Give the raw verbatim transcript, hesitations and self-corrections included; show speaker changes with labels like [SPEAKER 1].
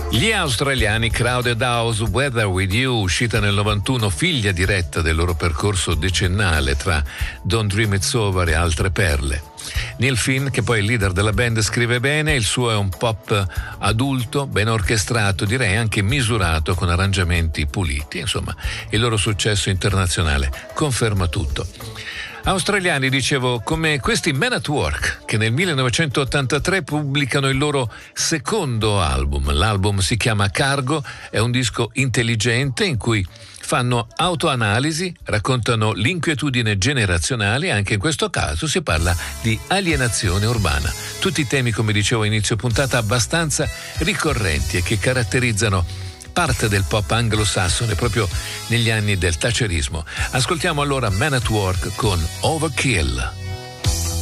[SPEAKER 1] Gli australiani Crowded House, Weather With You, uscita nel novantuno, figlia diretta del loro percorso decennale tra Don't Dream It's Over e altre perle. Neil Finn, che poi è il leader della band, scrive bene, il suo è un pop adulto, ben orchestrato, direi anche misurato, con arrangiamenti puliti. Insomma, il loro successo internazionale conferma tutto. Australiani, dicevo, come questi Men at Work, che nel millenovecentottantatré pubblicano il loro secondo album. L'album si chiama Cargo, è un disco intelligente in cui fanno autoanalisi, raccontano l'inquietudine generazionale e anche in questo caso si parla di alienazione urbana. Tutti temi, come dicevo a inizio puntata, abbastanza ricorrenti e che caratterizzano parte del pop anglosassone proprio negli anni del thatcherismo. Ascoltiamo allora Men at Work con Overkill.